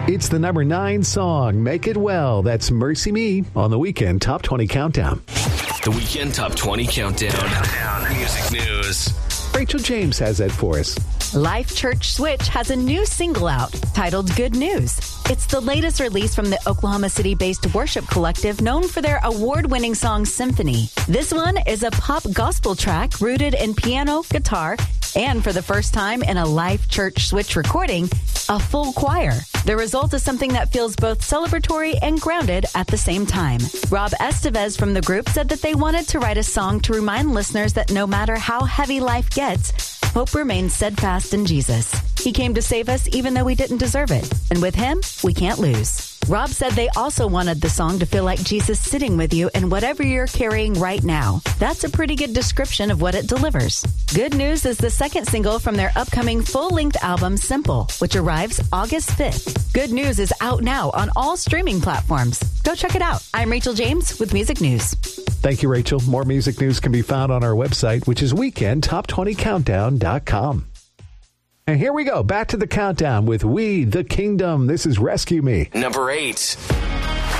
It's the number 9 song, Make It Well. That's Mercy Me on the Weekend Top 20 Countdown. The Weekend Top 20 Countdown. Music news. Rachel James has that for us. Life Church Switch has a new single out titled Good News. It's the latest release from the Oklahoma City-based worship collective known for their award-winning song Symphony. This one is a pop gospel track rooted in piano, guitar, and for the first time in a Life Church Switch recording, a full choir. The result is something that feels both celebratory and grounded at the same time. Rob Estevez from the group said that they wanted to write a song to remind listeners that no matter how heavy life gets, hope remains steadfast in Jesus. He came to save us even though we didn't deserve it. And with him, we can't lose. Rob said they also wanted the song to feel like Jesus sitting with you in whatever you're carrying right now. That's a pretty good description of what it delivers. Good News is the second single from their upcoming full-length album, Simple, which arrives August 5th. Good News is out now on all streaming platforms. Go check it out. I'm Rachel James with Music News. Thank you, Rachel. More music news can be found on our website, which is weekendtop20countdown.com. And here we go. Back to the countdown with We, the Kingdom. This is Rescue Me. Number 8.